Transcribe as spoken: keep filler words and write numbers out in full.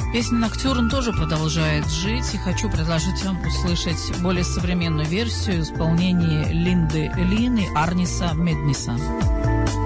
Песня «Ноктюрн» тоже продолжает жить, и хочу предложить вам услышать более современную версию в исполнении Линды Лин и Арниса Медниса.